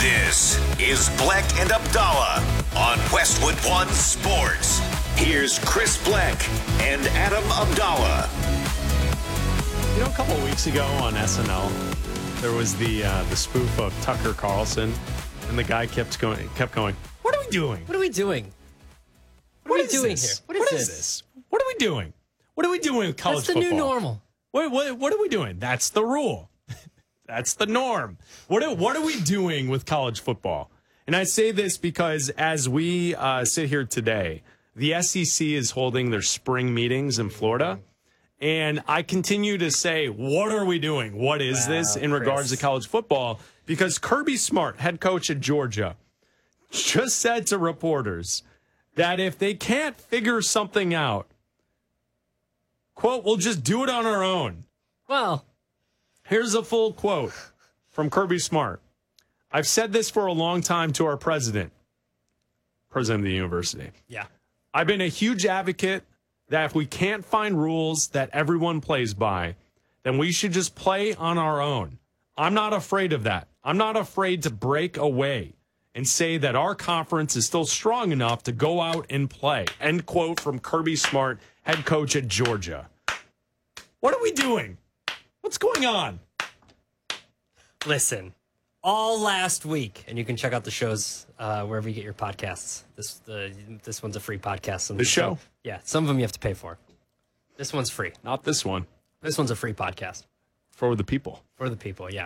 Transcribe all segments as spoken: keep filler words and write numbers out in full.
This is Bleck and Abdallah on Westwood One Sports. Here's Chris Bleck and Adam Abdallah. You know, a couple of weeks ago on S N L, there was the uh, the spoof of Tucker Carlson, and the guy kept going, kept going. What are we doing? What are we doing? What, what are we doing this? here? What is, what this? is this? What are we doing? What are we doing with college football? That's the football? new normal. What, what, what are we doing? That's the rule. That's the norm. What are, what are we doing with college football? And I say this because as we uh, sit here today, the S E C is holding their spring meetings in Florida. And I continue to say, what are we doing? What is wow, this in Chris. regards to college football? Because Kirby Smart, head coach at Georgia, just said to reporters that if they can't figure something out, quote, we'll just do it on our own. Well, here's a full quote from Kirby Smart. I've said this for a long time to our president, president of the university. Yeah. I've been a huge advocate that if we can't find rules that everyone plays by, then we should just play on our own. I'm not afraid of that. I'm not afraid to break away and say that our conference is still strong enough to go out and play. End quote from Kirby Smart, head coach at Georgia. What are we doing? What's going on? Listen, all last week, and you can check out the shows uh, wherever you get your podcasts. This the this one's a free podcast. Some, the show? Some, yeah, some of them you have to pay for. This one's free. Not this one. This one's a free podcast. For the people. For the people, yeah.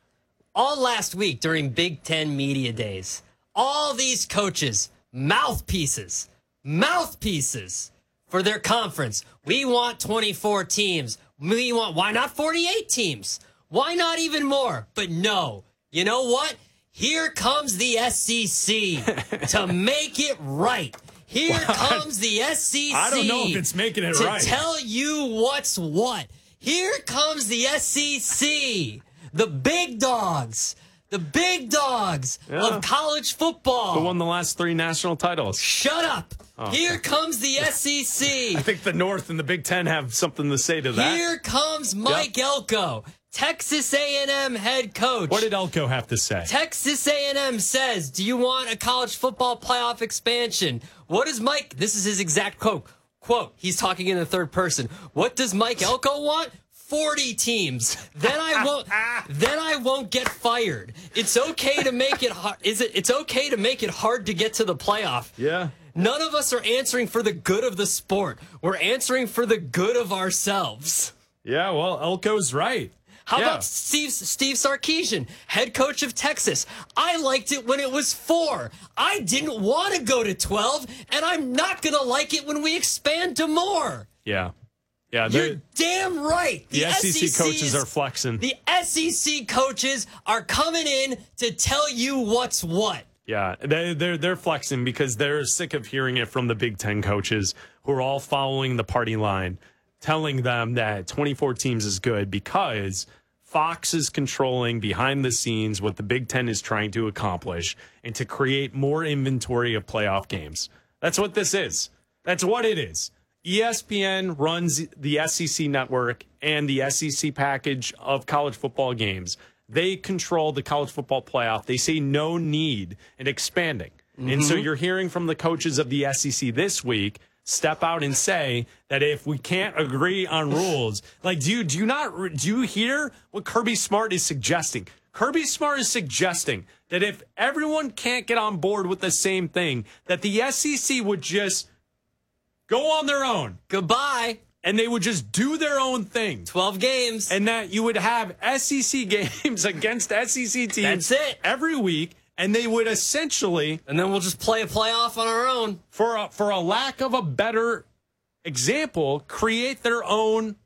All last week during Big Ten Media Days, all these coaches, mouthpieces, mouthpieces for their conference. We want twenty-four teams. We want, why not forty-eight teams? Why not even more? But no. You know what? Here comes the S E C to make it right. Here what? comes the S E C. I don't know if it's making it to right. To tell you what's what. Here comes the S E C. The big dogs. The big dogs yeah. of college football. Who won the last three national titles? Shut up. Oh, Here okay. comes the S E C. I think the North and the Big Ten have something to say to that. Here comes Mike yep. Elko, Texas A and M head coach. What did Elko have to say? Texas A and M says, do you want a college football playoff expansion? What does Mike, this is his exact quote, quote, he's talking in the third person. What does Mike Elko want? forty teams. Then I won't then I won't get fired. It's okay to make it hard. Is it it's okay to make it hard to get to the playoff. Yeah. None of us are answering for the good of the sport. We're answering for the good of ourselves. Yeah, well, Elko's right. How yeah. about Steve Steve Sarkisian, head coach of Texas? I liked it when it was four. I didn't want to go to twelve, and I'm not going to like it when we expand to more. Yeah. Yeah, you're damn right. The, the S E C coaches are flexing. The S E C coaches are coming in to tell you what's what. Yeah, they, they're they're flexing because they're sick of hearing it from the Big Ten coaches who are all following the party line, telling them that twenty-four teams is good because Fox is controlling behind the scenes what the Big Ten is trying to accomplish and to create more inventory of playoff games. That's what this is. That's what it is. E S P N runs the S E C network and the S E C package of college football games. They control the college football playoff. They say no need in expanding. Mm-hmm. And so you're hearing from the coaches of the S E C this week step out and say that if we can't agree on rules, like, do you, do you not, do you hear what Kirby Smart is suggesting? Kirby Smart is suggesting that if everyone can't get on board with the same thing, that the S E C would just go on their own. Goodbye. And they would just do their own thing. twelve games. And that you would have S E C games against S E C teams That's it. every week. And they would essentially... And then we'll just play a playoff on our own. For a, for a lack of a better example, create their own